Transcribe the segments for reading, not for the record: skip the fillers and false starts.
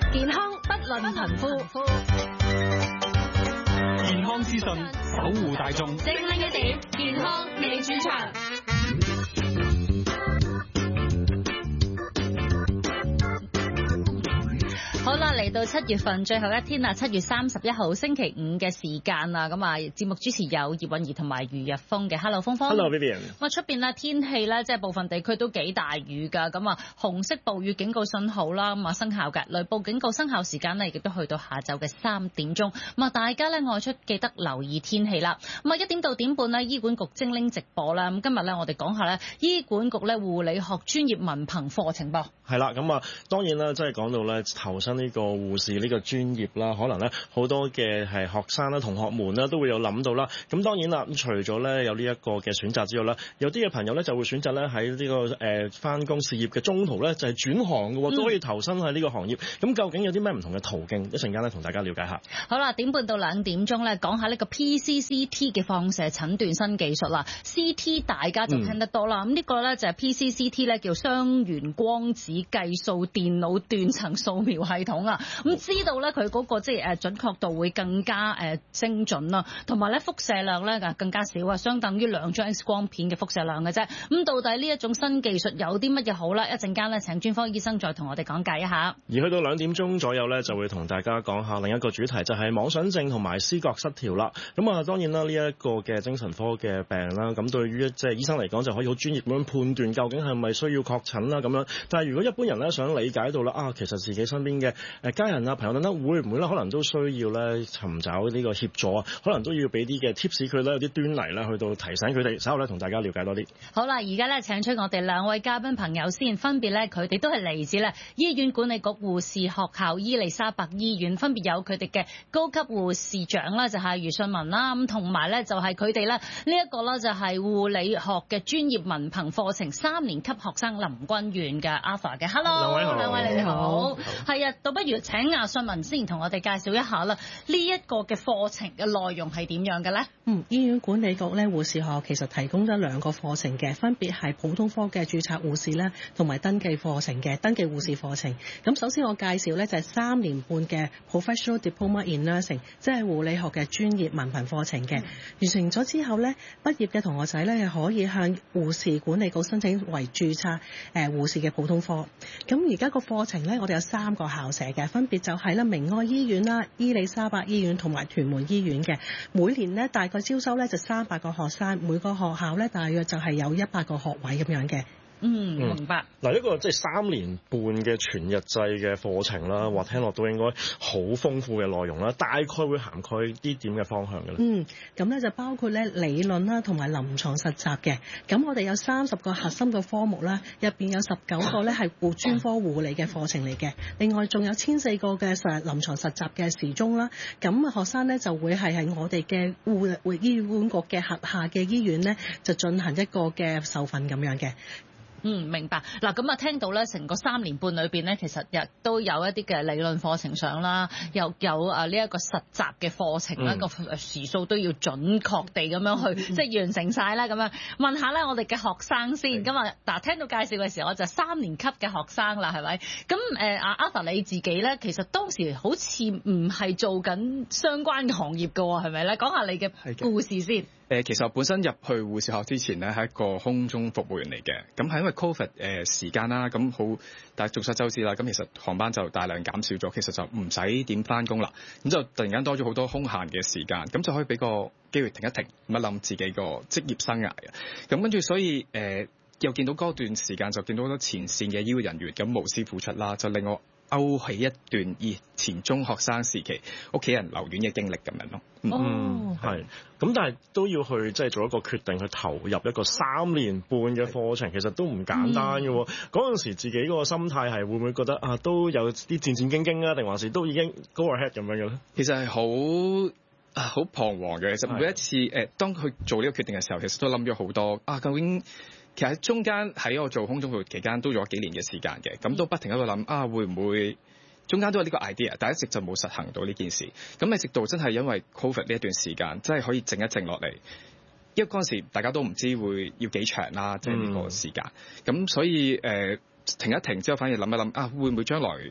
健康不論貧富， 健康資訊守護大眾， 精靈一點，健康你主場。好啦，嚟到7月份最後一天啦，7月31號星期五嘅時間啦，咁啊節目主持有葉韻儀同埋余日峰嘅。Hello， 峰峰。 Hello， Vivian。 咁出邊咧天氣咧，即係部分地區都幾大雨㗎，咁啊紅色暴雨警告信號啦，咁啊生效嘅雷暴警告生效時間呢，亦都去到下晝嘅3點鐘。咁啊大家咧外出記得留意天氣啦。咁啊1點到1點半呢，醫管局精靈直播啦。咁今日咧我哋講下咧醫管局咧護理學專業文憑課程噃。 係啦，咁啊當然啦，即係講到咧投身呢個護士呢個專業啦，可能咧好多嘅係學生啦、同學們啦都會有諗到啦。咁當然啦，咁除咗咧有呢一個嘅選擇之外啦，有啲嘅朋友咧就會選擇咧喺呢個返工事業嘅中途咧就係轉行嘅喎，都可以投身喺呢個行業。咁究竟有啲咩唔同嘅途徑？一陣間咧同大家了解下。 好啦，1點半到2點鐘咧講下呢個 PCCT 嘅放射診斷新技術啦。CT 大家就聽得多啦，咁呢個咧就係 PCCT 咧叫雙元光子計數電腦斷層掃描系統啊。咁知道咧佢嗰個即係準確度會更加精準啦，同埋咧輻射量咧更加少啊，相等於2張 X 光片嘅輻射量嘅啫。咁到底呢一種新技術有啲乜嘢好咧？一陣間咧請專科醫生再同我哋講解一下。 而去到2點鐘左右咧，就會同大家講下另一個主題，就係妄想症同埋思覺失調啦。咁啊，當然啦，呢一個嘅精神科嘅病啦，咁對於即係醫生嚟講就可以好專業咁樣判斷究竟係咪需要確診啦咁樣。但係如果一般人咧想理解到啦，其實自己身邊嘅家人啊、朋友等等會唔會咧可能都需要咧尋找呢個協助啊？可能都要俾啲嘅 tips 佢咧，有啲端倪咧去到提醒佢哋，稍後咧同大家了解多啲。 好啦，而家咧請出我哋2位嘉賓朋友先，分別咧佢哋都係嚟自咧醫院管理局護士學校伊利沙伯醫院，分別有佢哋嘅高級護士長啦，就係余信文啦，咁同埋咧就係佢哋咧呢一個咧就係護理學嘅專業文憑課程3年級學生林君遠嘅 Arthur 嘅。Hello， 兩位你哋好。係啊，倒不如請阿信文先同我哋介紹一下啦，呢一個嘅課程嘅內容係點樣嘅咧？ 醫院管理局咧護士學其實提供咗2個課程嘅，分別係普通科嘅註冊護士咧，同埋登記課程嘅登記護士課程。咁首先我介紹咧就係3年半嘅 Professional Diploma in Nursing， 即係護理學嘅專業文憑課程嘅。完成咗之後咧，畢業嘅同學仔咧可以向護士管理局申請為註冊護士嘅普通科。咁而家個課程咧，我哋有3個校舍嘅，分別就係咧明愛醫院啦、伊利沙伯醫院同埋屯門醫院嘅。每年咧大概招收咧就300個學生，每個學校咧大約就係有100個學位咁樣嘅。 明白。 嗱，一個即係3年半嘅全日制嘅課程啦，話聽落都應該好豐富嘅內容啦。大概會涵蓋啲點嘅方向嘅咧？ 咁咧就包括咧理論啦，同埋臨床實習嘅。咁我哋有30個核心嘅科目啦，入邊有19個咧係專科護理嘅課程嚟嘅。另外仲有1400個嘅臨床實習嘅時鐘啦。咁學生咧就會係我哋嘅醫院局嘅轄下嘅醫院咧，就進行一個嘅受訓咁樣嘅。 明白。嗱，咁啊聽到咧，成個3年半裏邊咧，其實亦都有一啲嘅理論課程上啦，又有呢一個實習嘅課程啦，個時數都要準確地咁樣去，即係完成晒啦咁樣。問下咧，我哋嘅學生先。咁啊，嗱，聽到介紹嘅時候，我就3年級嘅學生啦，係咪？咁阿 Arthur 你自己咧，其實當時好似唔係做緊相關嘅行業㗎喎，係咪咧？講下你嘅故事先。 其實我本身入去護士學之前咧，係一個空中服務員嚟嘅。咁係因為 Covid 時間啦，咁好，但係眾所周知啦，咁其實航班就大量減少咗，其實就唔使點返工啦。咁就突然間多咗好多空閒嘅時間，咁就可以俾個機會停一停，諗一諗自己個職業生涯嘅。咁跟住所以又見到嗰段時間就見到好多前線嘅醫護人員咁無私付出啦，就令我勾起一段前中學生時期屋企人留院嘅經歷咁樣咯。 係。咁但係都要去即係做一個決定去投入一個3年半嘅課程，其實都唔簡單嘅喎。嗰陣時自己嗰個心態係會唔會覺得都有啲戰戰兢兢啊，定還是都已經 go ahead 咁樣嘅咧？ 其實係好彷徨嘅。其實每一次當佢做呢個決定嘅時候，其實都諗咗好多究竟。其實中間喺我做空中服務期間都做咗幾年嘅時間嘅，咁都不停喺度諗會唔會中間都有呢個 idea， 但係一直就冇實行到呢件事。咁直到真係因為 Covid 呢一段時間，真係可以靜一靜落嚟，因為嗰陣時大家都唔知會要幾長啦，即係呢個時間。咁所以停一停之後，反而諗一諗會唔會將來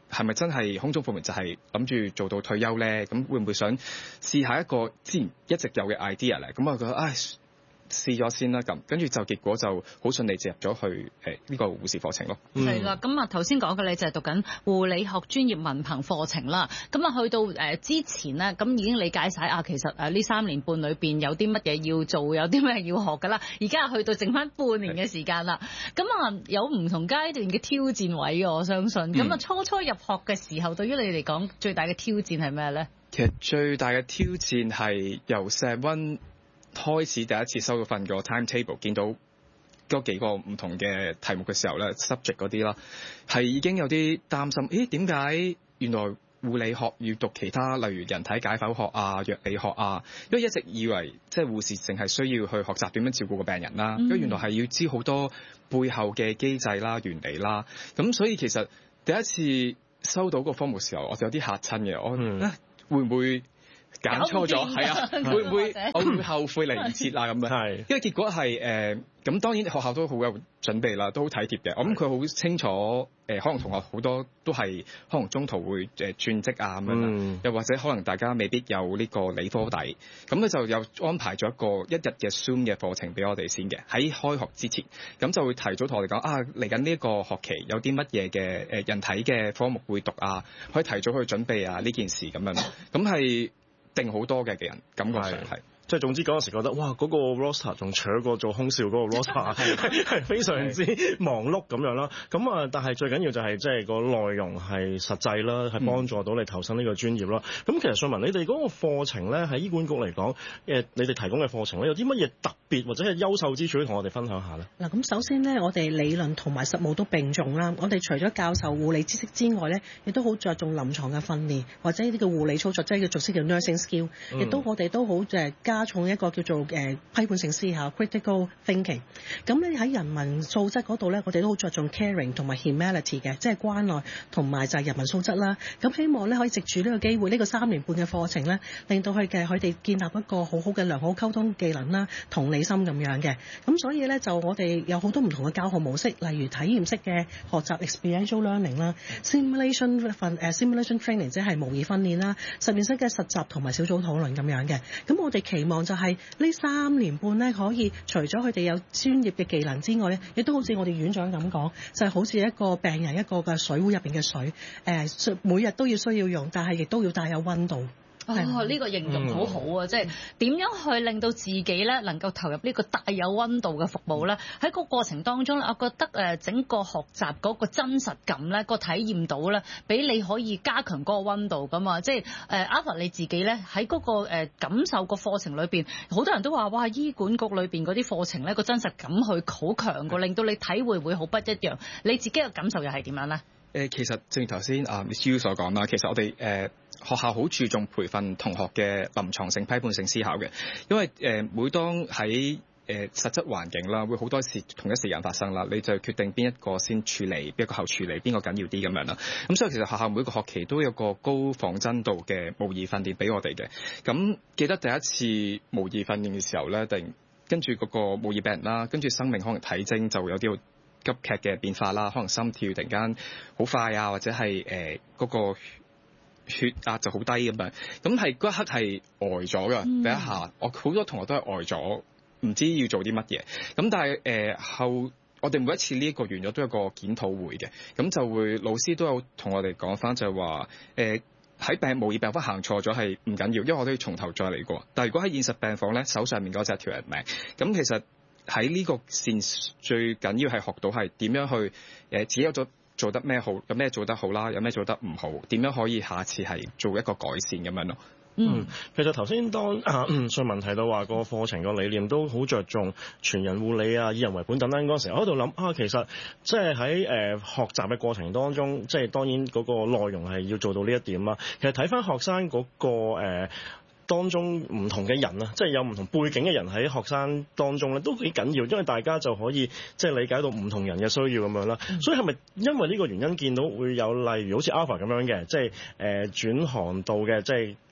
係咪真係空中服務員就係諗住做到退休咧？咁會唔會想試下一個之前一直有嘅 idea 咧？咁我覺得試咗先啦，咁跟住就結果就好順利進入咗去呢個護士課程咯。 係啦，咁啊頭先講嘅你就係讀緊護理學專業文憑課程啦。咁啊去到之前咧，咁已經理解晒其實呢3年半裏邊有啲乜嘢要做，有啲咩要學㗎啦。而家去到剩翻半年嘅時間啦，咁啊有唔同階段嘅挑戰位嘅，我相信。咁啊初入學嘅時候，對於你嚟講最大嘅挑戰係咩咧？ 其實最大嘅挑戰係由Step 1開始第一次收到份個 timetable， 見到嗰幾個唔同嘅題目嘅時候咧 subject 嗰啲啦，係已經有啲擔心。點解原來護理學要讀其他，例如人體解剖學啊、藥理學啊？因為一直以為即係護士淨係需要去學習點樣照顧個病人啦，因為原來係要知好多背後嘅機制啦、原理啦。咁所以其實第一次收到個科目嘅時候，我就有啲嚇親嘅。我會唔會揀錯咗？係啊，會唔會我會後悔嚟唔切啊？咁樣係，因為結果係咁當然學校都好有準備啦，都好體貼嘅。我諗佢好清楚可能同學好多都係可能中途會轉職啊咁樣啦，又或者可能大家未必有呢個理科底，咁佢就有安排咗一日嘅 Zoom 嘅課程俾我哋先嘅，喺開學之前，咁就會提早同我哋講嚟緊呢一個學期有啲乜嘢嘅人體嘅科目會讀啊，可以提早去準備啊呢件事咁樣，咁係定好多嘅人感覺上係。 即係總之嗰陣時覺得哇嗰個 roster 仲搶過做空少嗰個 roster 係非常之忙碌咁樣啦。咁啊，但係最緊要就係即係個內容係實際啦，係幫助到你投身呢個專業啦。咁其實順文，你哋嗰個課程咧喺醫管局嚟講，你哋提供嘅課程咧有啲乜嘢特別或者係優秀之處，同我哋分享下咧？ 嗱，咁首先咧，我哋理論同埋實務都並重啦。我哋除咗教授護理知識之外咧，亦都好着重臨床嘅訓練，或者呢個護理操作，即係叫俗稱叫 nursing skill。亦都我哋都好加重一個叫做批判性思考 critical thinking。咁咧喺人文素質嗰度咧，我哋都好着重 caring 同埋 humanity 嘅，即係關愛同埋就係人文素質啦。咁希望咧可以藉住呢個機會，呢個3年半嘅課程咧，令到佢哋建立一個好好嘅良好溝通技能啦、同理心咁樣嘅。咁所以咧就我哋有好多唔同嘅教學模式，例如體驗式嘅學習 experiential learning 啦、simulation training 即係模擬訓練啦、實驗式嘅實習同埋小組討論咁樣嘅。咁我哋期望就係呢3年半咧，可以除咗佢哋有專業嘅技能之外咧，亦都好似我哋院長咁講，就係好似一個病人一個嘅水壺入邊嘅水，每日都要需要用，但係亦都要帶有溫度。 呢個形容好好啊！即係點樣去令到自己咧能夠投入呢個帶有溫度嘅服務咧？喺個過程當中咧，我覺得整個學習嗰個真實感咧，個體驗到咧，俾你可以加強嗰個溫度噶嘛。即係Alfred 你自己咧喺嗰個感受個課程裏邊，好多人都話哇，醫管局裏邊嗰啲課程咧個真實感去好強個，令到你體會會好不一樣。你自己嘅感受又係點樣咧？ 其實正如頭先Miss U 所講啦，其實我哋學校好注重培訓同學嘅臨床性、批判性思考嘅，因為每當喺實質環境啦，會好多事同一時間發生啦，你就決定邊一個先處理，邊一個後處理，邊個緊要啲咁樣啦。咁所以其實學校每個學期都有個高仿真度嘅模擬訓練俾我哋嘅。咁記得第一次模擬訓練嘅時候咧，突然跟住嗰個模擬病人啦，跟住生命可能體徵就會有啲急劇嘅變化啦，可能心跳突然間好快啊，或者係嗰個血壓就好低咁樣，咁係嗰一刻係呆咗㗎。第一下我好多同學都係呆咗，唔知要做啲乜嘢。咁但係後我哋每一次呢一個完咗都有個檢討會嘅，咁就會老師都有同我哋講翻，就係話喺模擬病房行錯咗係唔緊要，因為我都要從頭再嚟過。但係如果喺現實病房咧，手上面嗰隻係條人命，咁其實喺呢個線最緊要係學到係點樣去自己有咗做得咩好，有咩做得好啦，有咩做得唔好，點樣可以下次係做一個改善咁樣咯。 其實頭先當順文提到話個課程個理念都好着重全人護理啊、以人為本等等嗰陣時，我喺度諗其實即係喺學習嘅過程當中，即係當然嗰個內容係要做到呢一點啦。其實睇翻學生嗰個當中唔同嘅人啊，即係有唔同背景嘅人喺學生當中咧，都幾緊要，因為大家就可以即係理解到唔同人嘅需要咁樣啦。所以係咪因為呢個原因見到會有例如好似 Alpha 咁樣嘅，即係轉行道嘅，即係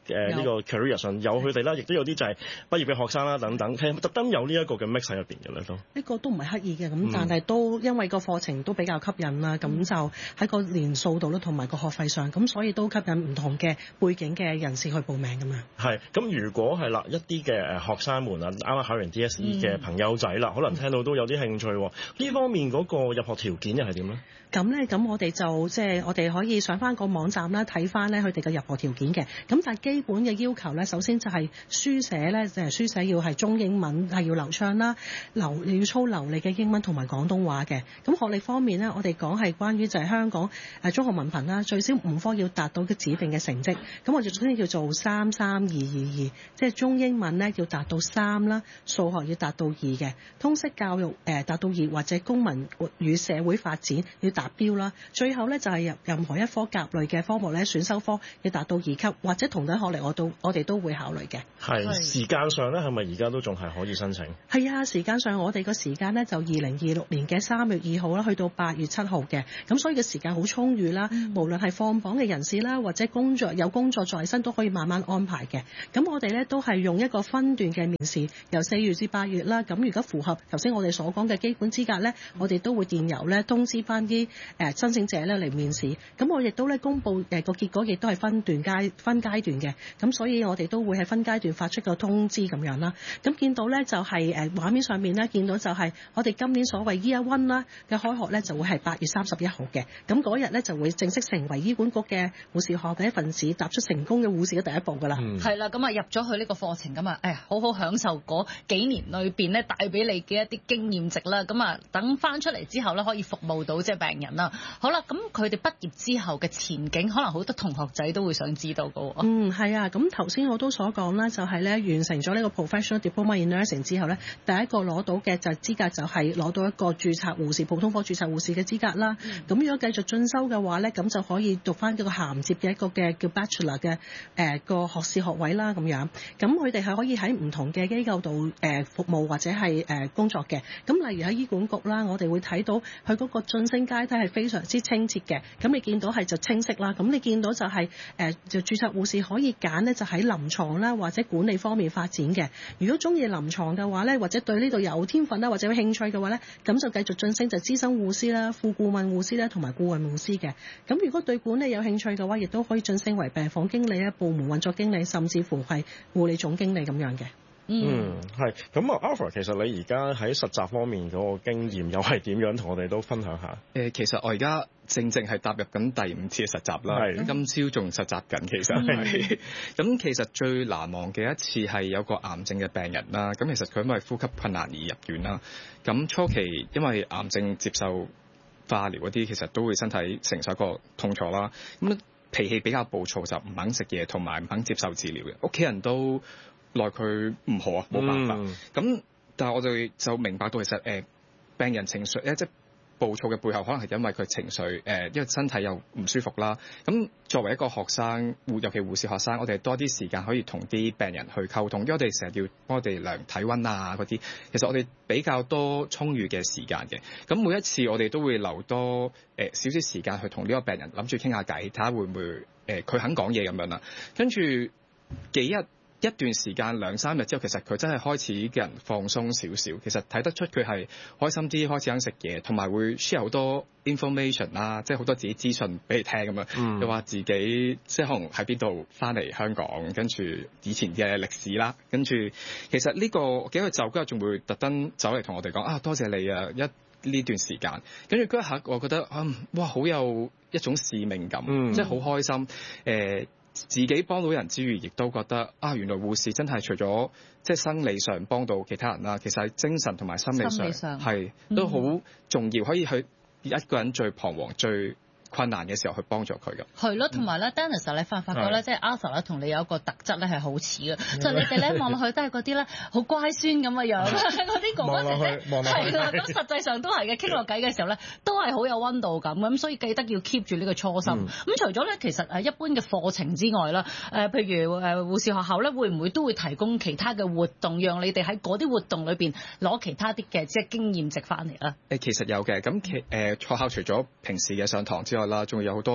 呢個 career 上有佢哋啦，亦都有啲就係畢業嘅學生啦等等，係特登有呢一個嘅 mix 喺入邊嘅咧都。 呢個都唔係刻意嘅，咁但係都因為個課程都比較吸引啦，咁就喺個年數度啦，同埋個學費上，咁所以都吸引唔同嘅背景嘅人士去報名咁樣。 係，咁如果係啦，一啲嘅學生們啊，啱啱考完 DSE 嘅朋友仔啦，可能聽到都有啲興趣喎。呢方面嗰個入學條件又係點咧？ 咁我哋就即係我哋可以上翻個網站啦，睇翻咧佢哋嘅入學條件嘅。咁但係基本嘅要求咧，首先就係書寫咧，書寫要係中英文係要流暢啦，要操流利嘅英文同埋廣東話嘅。咁學歷方面咧，我哋講係關於就係香港中學文憑啦，最少5科要達到嘅指定嘅成績。咁我哋首先叫做33222，即係中英文咧要達到3啦，數學要達到2嘅，通識教育達到2，或者公民與社會發展要達標啦。最後咧就係任何一科甲類嘅科目咧，選修科要達到2級，或者同等學歷我哋都會考慮嘅。 係時間上咧，係咪而家都仲係可以申請？ 係啊，時間上我哋個時間咧就2026年嘅3月2號啦，去到8月7號嘅，咁所以嘅時間好充裕啦。無論係放榜嘅人士啦，或者有工作在身都可以慢慢安排嘅。咁我哋咧都係用一個分段嘅面試，由4月至8月啦。咁如果符合頭先我哋所講嘅基本資格咧，我哋都會電郵咧通知翻啲申請者咧嚟面試。咁我亦都咧公佈個結果，亦都係分階段嘅。咁所以我哋都會喺分階段發出個通知咁樣啦。咁見到咧就係畫面上面咧見到就係我哋今年所謂 Year One 啦嘅開學咧就會係8月31號嘅。咁嗰日咧就會正式成為醫管局嘅護士學嘅一份子，踏出成功嘅護士嘅第一步㗎啦。 係啦，咁啊入咗去呢個課程咁啊，好好享受嗰幾年裏邊咧帶俾你嘅一啲經驗值啦。咁啊等翻出嚟之後咧可以服務到即係病人啦。好啦，咁佢哋畢業之後嘅前景，可能好多同學仔都會想知道㗎喎。 係啊，咁頭先我都所講啦，就係咧完成咗呢個 Professional Diploma in Nursing 之後咧，第一個攞到嘅就資格就係攞到一個註冊護士、普通科註冊護士嘅資格啦。咁如果繼續進修嘅話咧，咁就可以讀翻一個銜接嘅一個嘅叫 Bachelor 嘅個學士學位啦咁樣。咁佢哋係可以喺唔同嘅機構度服務或者係工作嘅。咁例如喺醫管局啦，我哋會睇到佢嗰個晉升階梯係非常之清澈嘅。咁你見到係就清晰啦。咁你見到就係就註冊護士可以揀咧，就喺臨床啦或者管理方面發展嘅。如果中意臨床嘅話咧，或者對呢度有天分啦或者有興趣嘅話咧，咁就繼續晉升就資深護師啦、副顧問護師啦同埋顧問護師嘅。咁如果對管理有興趣嘅話，亦都可以晉升為病房經理啦、部門運作經理，甚至乎係護理總經理咁樣嘅。 係。咁啊 Alfred， 其實你而家喺實習方面嗰個經驗又係點樣？同我哋都分享下。 其實我而家正係踏入緊第5次嘅實習啦，今朝仲實習緊。其實係咁，其實最難忘嘅一次係有個癌症嘅病人啦。咁其實佢因為呼吸困難而入院啦。咁初期因為癌症接受化療嗰啲，其實都會身體承受一個痛楚啦。咁脾氣比較暴躁，就唔肯食嘢，同埋唔肯接受治療嘅。屋企人都奈佢唔好啊，冇辦法。咁但係我哋就明白到其實病人情緒即係暴躁嘅背後，可能係因為佢情緒因為身體又唔舒服啦。咁作為一個學生，尤其護士學生，我哋多啲時間可以同啲病人去溝通，因為我哋成日要幫我哋量體溫啊嗰啲。其實我哋比較多充裕嘅時間嘅。咁每一次我哋都會留多少少時間去同呢個病人諗住傾下偈，睇下會唔會佢肯講嘢咁樣啦。跟住一段時間2-3日之後，其實佢真係開始嘅人放鬆少少，其實睇得出佢係開心啲，開始肯食嘢，同埋會 share 好多 information 啦，即係好多自己資訊俾你聽咁樣。又話自己即係可能喺邊度翻嚟香港，跟住以前嘅歷史啦，跟住其實呢個幾個就嗰日仲會特登走嚟同我哋講多謝你啊！呢段時間，跟住嗰一刻我覺得哇好有一種使命感，即係好開心。自己幫到人之餘，亦都覺得原來護士真係除咗即係生理上幫到其他人啦，其實喺精神同埋心理上係都好重要，可以去一個人最彷徨、最困難嘅時候去幫助佢嘅。 係咯，同埋咧 Dennis 你發覺咧，即係 Arthur 咧同你有一個特質咧係好似嘅，就你哋咧望落去都係嗰啲咧好乖孫咁嘅樣，嗰啲哥哥姐姐係啦，咁實際上都係嘅，傾落偈嘅時候咧都係好有溫度感咁，所以記得要 keep 住呢個初心。咁除咗咧，其實一般嘅課程之外啦，譬如護士學校咧，會唔會都會提供其他嘅活動，讓你哋喺嗰啲活動裏邊攞其他啲嘅即係經驗值翻嚟啦？ 其實有嘅，咁學校除咗平時嘅上堂之外啦，仲有好多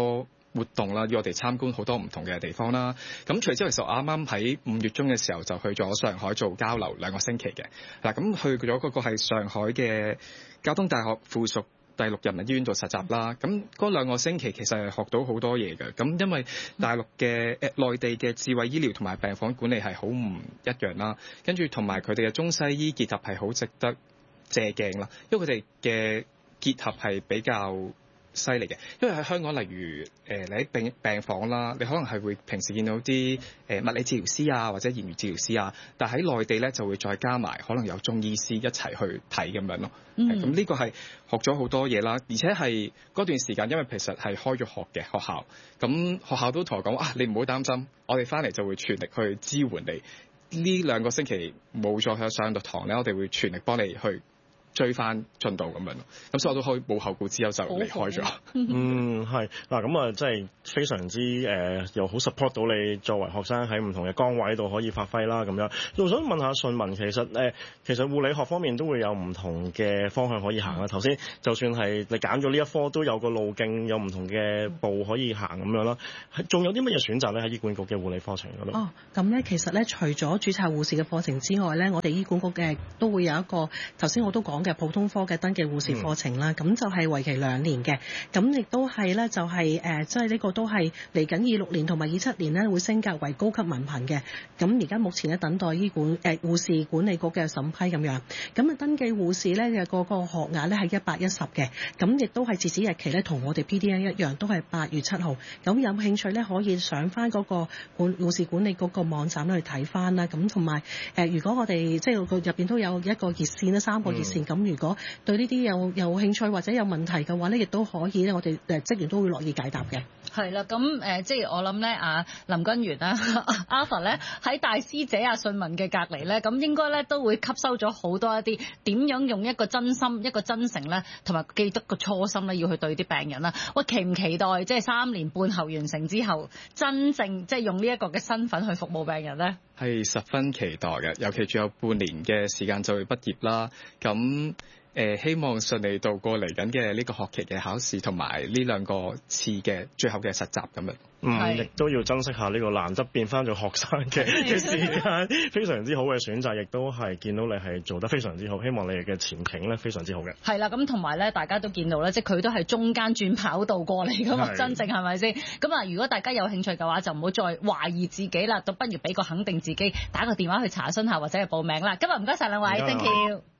活動啦，要我哋參觀好多唔同嘅地方啦。咁除之後，其實我啱啱喺5月中嘅時候就去咗上海做交流2個星期嘅。嗱，咁去咗嗰個係上海嘅交通大學附屬第6人民醫院做實習啦。咁嗰2個星期其實係學到好多嘢嘅。咁因為大陸嘅內地嘅智慧醫療同埋病房管理係好唔一樣啦，跟住同埋佢哋嘅中西醫結合係好值得借鏡啦，因為佢哋嘅結合係比較犀利嘅。因為喺香港，例如你喺病房啦，你可能係會平時見到啲物理治療師啊，或者言語治療師啊，但喺內地咧就會再加埋可能有中醫師一齊去睇咁樣咯。咁呢個係學咗好多嘢啦，而且係嗰段時間，因為其實係開咗學嘅學校，咁學校都同我講你唔好擔心，我哋翻嚟就會全力去支援你。呢2個星期冇再去上到堂咧，我哋會全力幫你去追翻進度咁樣咯，咁所以我都可以冇後顧之憂就離開咗。 係嗱，咁啊，即係非常之又好 support 到你作為學生喺唔同嘅崗位度可以發揮啦咁樣。我想問下順文，其實護理學方面都會有唔同嘅方向可以行啦。頭先就算係你揀咗呢一科，都有個路徑，有唔同嘅步可以行咁樣啦。仲有啲乜嘢選擇咧？喺醫管局嘅護理課程嗰度？ 咁咧其實咧，除咗註冊護士嘅課程之外咧，我哋醫管局嘅都會有一個頭先我都講嘅普通科嘅登記護士課程啦，咁就係為期2年嘅，咁亦都係咧就係即係呢個都係嚟緊26年同埋27年咧會升格為高級文憑嘅，咁而家目前咧等待護士管理局嘅審批咁樣，咁登記護士咧嘅個學額咧係110嘅，咁亦都係截止日期咧同我哋 PDN 一樣，都係8月7號，咁有興趣咧可以上翻嗰個護士管理局個網站去睇翻啦，咁同埋如果我哋即係入邊都有一個熱線啦，3個熱線，咁如果對呢啲有興趣或者有問題嘅話咧，亦都可以咧，我哋職員都會樂意解答嘅。 係啦，咁即係我諗咧，林君元啦，Arthur 咧喺大師姐順文嘅隔離咧，咁應該咧都會吸收咗好多一啲點樣用一個真心、一個真誠咧，同埋記得個初心咧，要去對啲病人啦。喂，期唔期待即係3年半後完成之後，真正即係用呢一個嘅身份去服務病人咧？ 係十分期待嘅，尤其仲有半年嘅時間就會畢業啦。咁希望順利度過嚟緊嘅呢個學期嘅考試，同埋呢2個次嘅最後嘅實習咁樣。 亦都要珍惜下呢個難得變翻做學生嘅時間，非常之好嘅選擇，亦都係見到你係做得非常之好，希望你哋嘅前景咧非常之好嘅。 係啦，咁同埋咧，大家都見到咧，即係佢都係中間轉跑道過嚟噶嘛，真正係咪先？咁如果大家有興趣嘅話，就唔好再懷疑自己啦，倒不如俾個肯定自己，打個電話去查詢下或者係報名啦。今日唔該晒兩位，Thank you。